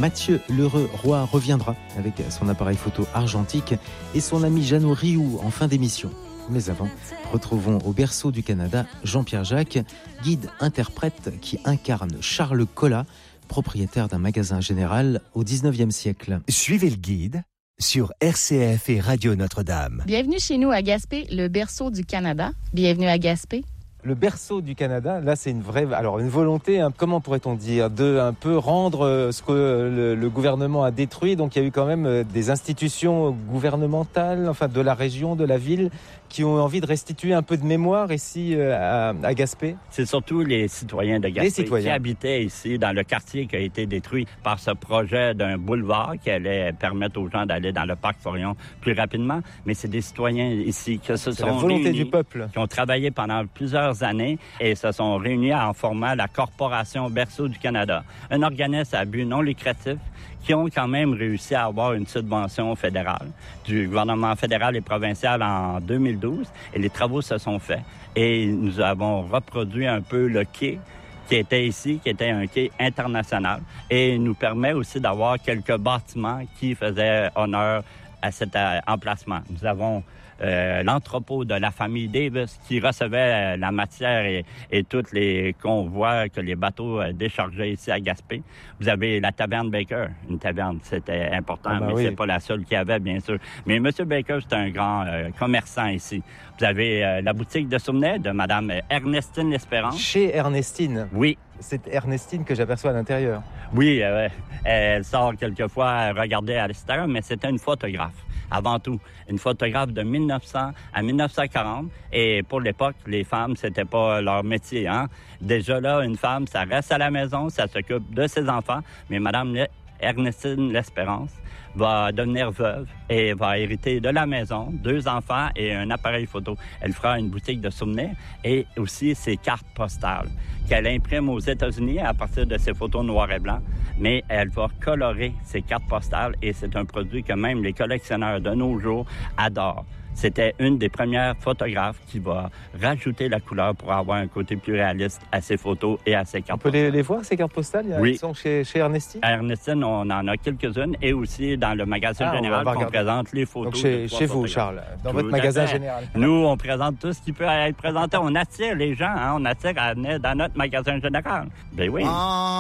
Mathieu Lheureux-Roy reviendra avec son appareil photo argentique et son ami Jeannot Rioux en fin d'émission. Mais avant, retrouvons au berceau du Canada Jean-Pierre Jacques, guide-interprète qui incarne Charles Collat, propriétaire d'un magasin général au 19e siècle. Suivez le guide sur RCF et Radio Notre-Dame. Bienvenue chez nous à Gaspé, le berceau du Canada. Bienvenue à Gaspé. Le berceau du Canada, là c'est une volonté, comment pourrait-on dire, de un peu rendre ce que le gouvernement a détruit. Donc il y a eu quand même des institutions gouvernementales, enfin de la région, de la ville, qui ont envie de restituer un peu de mémoire ici à Gaspé. C'est surtout les citoyens de Gaspé qui habitaient ici dans le quartier qui a été détruit par ce projet d'un boulevard qui allait permettre aux gens d'aller dans le parc Forion plus rapidement. Mais c'est des citoyens ici qui se sont la volonté réunis, du peuple, qui ont travaillé pendant plusieurs années et se sont réunis en formant la Corporation Berceau du Canada, un organisme à but non lucratif qui ont quand même réussi à avoir une subvention fédérale du gouvernement fédéral et provincial en 2012. Et les travaux se sont faits. Et nous avons reproduit un peu le quai qui était ici, qui était un quai international. Et il nous permet aussi d'avoir quelques bâtiments qui faisaient honneur à cet emplacement. Nous avons l'entrepôt de la famille Davis qui recevait la matière et tous les convois que les bateaux déchargeaient ici à Gaspé. Vous avez la taverne Baker, une taverne, c'était important, mais c'est pas la seule qu'il y avait, bien sûr. Mais M. Baker, c'est un grand commerçant ici. Vous avez la boutique de souvenirs de Mme Ernestine L'Espérance. Chez Ernestine? Oui. C'est Ernestine que j'aperçois à l'intérieur. Oui, elle sort quelquefois regarder à l'extérieur, mais c'était une photographe. Avant tout, une photographe de 1900 à 1940. Et pour l'époque, les femmes, c'était pas leur métier, hein. Déjà là, une femme, ça reste à la maison, ça s'occupe de ses enfants. Mais Mme Ernestine L'Espérance va devenir veuve et va hériter de la maison, 2 enfants et un appareil photo. Elle fera une boutique de souvenirs et aussi ses cartes postales qu'elle imprime aux États-Unis à partir de ses photos noir et blanc. Mais elle va colorer ses cartes postales et c'est un produit que même les collectionneurs de nos jours adorent. C'était une des premières photographes qui va rajouter la couleur pour avoir un côté plus réaliste à ses photos et à ses cartes postales. On peut les voir, ces cartes postales? Oui. Elles sont chez Ernestine? À Ernestine, on en a quelques-unes et aussi dans le magasin général qu'on présente les photos. Donc chez vous, Charles, dans votre magasin général. Nous, on présente tout ce qui peut être présenté. On attire les gens, hein, on attire à venir dans notre magasin général. Ben oui.